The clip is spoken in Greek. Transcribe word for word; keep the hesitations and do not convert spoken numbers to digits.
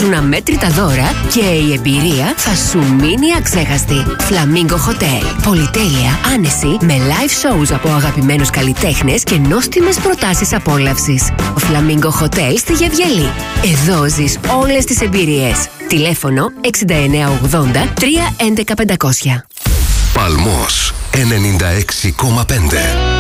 ετοιμάζουν αμέτρητα δώρα και η εμπειρία θα σου μείνει αξέχαστη. Φλαμίγκο Hotel. Πολυτέλεια, άνεση, με live shows από αγαπημένους καλλιτέχνες και νόστιμες προτάσεις απόλαυσης. Φλαμίγκο Hotel στη Γεβγελή. Εδώ ζεις όλες τις εμπειρίες. Τηλέφωνο εξήντα εννέα ογδόντα τρία έντεκα πεντακόσια. Παλμός ενενήντα έξι κόμμα πέντε.